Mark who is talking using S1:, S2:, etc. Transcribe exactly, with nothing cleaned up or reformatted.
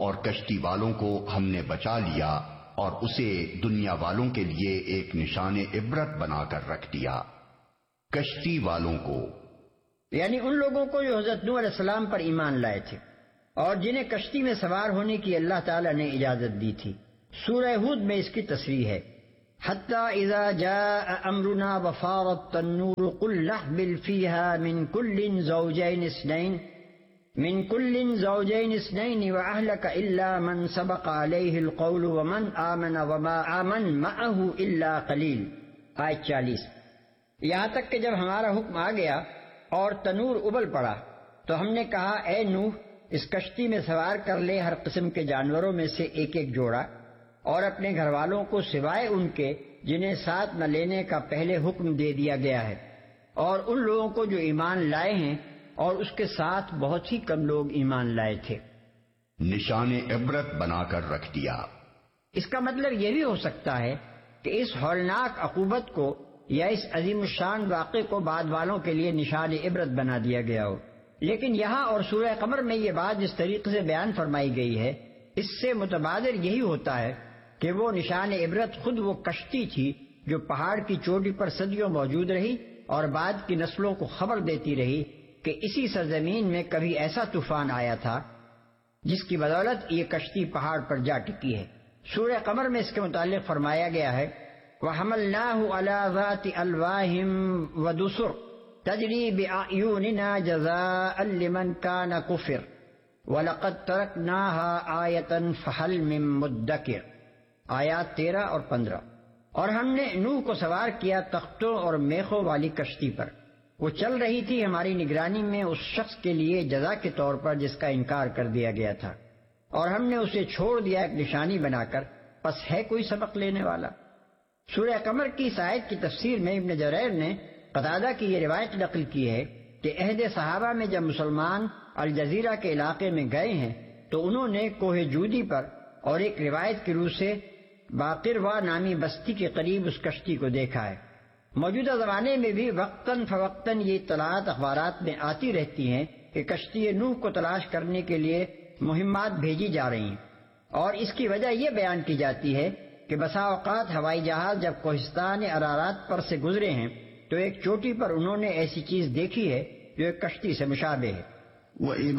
S1: اور کشتی والوں کو ہم نے بچا لیا اور اسے دنیا والوں کے لیے ایک نشان عبرت بنا کر رکھ دیا۔ کشتی والوں کو
S2: یعنی ان لوگوں کو جو حضرت نوح علیہ السلام پر ایمان لائے تھے اور جنہیں کشتی میں سوار ہونے کی اللہ تعالیٰ نے اجازت دی تھی۔ سورہ ہود میں اس کی تصریح ہے، حتی اذا جاء امرنا وفارت النور قل نحمل فیہا من کل زوجین اثنین من کل زوجین اثنین واہلک الا من سبق علیہ القول ومن آمن وما آمن معہ الا قلیل۔ آیت چالیس۔ یہاں تک کہ جب ہمارا حکم آ گیا اور تنور ابل پڑا تو ہم نے کہا اے نوح اس کشتی میں سوار کر لے ہر قسم کے جانوروں میں سے ایک ایک جوڑا، اور اپنے گھر والوں کو سوائے ان کے جنہیں ساتھ نہ لینے کا پہلے حکم دے دیا گیا ہے، اور ان لوگوں کو جو ایمان لائے ہیں اور اس کے ساتھ بہت ہی کم لوگ ایمان لائے تھے۔
S1: نشان عبرت بنا کر رکھ دیا۔
S2: اس کا مطلب یہ بھی ہو سکتا ہے کہ اس ہولناک عقوبت کو یا اس عظیم الشان واقعے کو بعد والوں کے لیے نشان عبرت بنا دیا گیا ہو، لیکن یہاں اور سورہ قمر میں یہ بات جس طریقے سے بیان فرمائی گئی ہے اس سے متبادر یہی ہوتا ہے کہ وہ نشان عبرت خود وہ کشتی تھی جو پہاڑ کی چوٹی پر صدیوں موجود رہی اور بعد کی نسلوں کو خبر دیتی رہی کہ اسی سرزمین میں کبھی ایسا طوفان آیا تھا جس کی بدولت یہ کشتی پہاڑ پر جا ٹکی ہے۔ سورہ قمر میں اس کے متعلق فرمایا گیا ہے، وَحَمَلْنَاهُ عَلَى ذَاتِ أَلْوَاحٍ وَدُسُرٍ تَجْرِي بِأَعْيُنِنَا جَزَاءً لِمَنْ كَانَ كُفِرَ وَلَقَدْ تَرَكْنَاهَا آيَةً فَهَلْ مِن مُدَّكِرٍ۔ آیات تیرہ اور پندرہ۔ اور ہم نے نوح کو سوار کیا تختوں اور میخوں والی کشتی پر، وہ چل رہی تھی ہماری نگرانی میں اس شخص کے لیے جزا کے طور پر جس کا انکار کر دیا گیا تھا، اور ہم نے اسے چھوڑ دیا ایک نشانی بنا کر، پس ہے کوئی سبق لینے والا۔ سورہ قمر کی اس آیت کی تفسیر میں ابن جریر نے قتادہ کی یہ روایت نقل کی ہے کہ عہد صحابہ میں جب مسلمان الجزیرہ کے علاقے میں گئے ہیں تو انہوں نے کوہ جودی پر اور ایک روایت کی روح سے باقروا نامی بستی کے قریب اس کشتی کو دیکھا ہے۔ موجودہ زمانے میں بھی وقتاً فوقتاً یہ اطلاعات اخبارات میں آتی رہتی ہیں کہ کشتی نوح کو تلاش کرنے کے لیے مہمات بھیجی جا رہی ہیں، اور اس کی وجہ یہ بیان کی جاتی ہے کہ بسا اوقات ہوائی جہاز جب کوہستان ارارات پر سے گزرے ہیں تو ایک چوٹی پر انہوں نے ایسی چیز دیکھی ہے جو ایک کشتی سے مشابہ ہے۔
S1: وَإِذَا